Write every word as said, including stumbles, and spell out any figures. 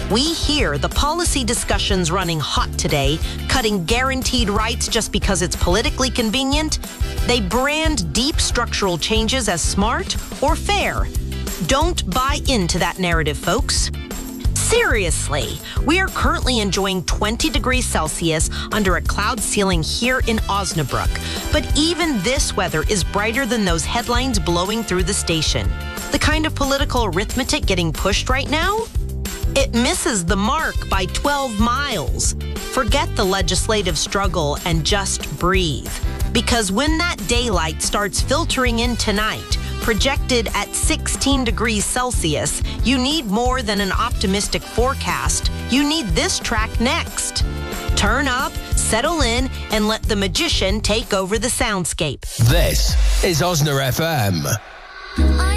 We hear the policy discussions running hot today, cutting guaranteed rights just because it's politically convenient. They brand deep structural changes as smart or fair. Don't buy into that narrative, folks. Seriously, we are currently enjoying twenty degrees Celsius under a cloud ceiling here in Osnabrück. But even this weather is brighter than those headlines blowing through the station. The kind of political arithmetic getting pushed right now? It misses the mark by twelve miles. Forget the legislative struggle and just breathe. Because when that daylight starts filtering in tonight, projected at sixteen degrees Celsius, you need more than an optimistic forecast. You need this track next. Turn up, settle in, and let the magician take over the soundscape. This is Osna F M.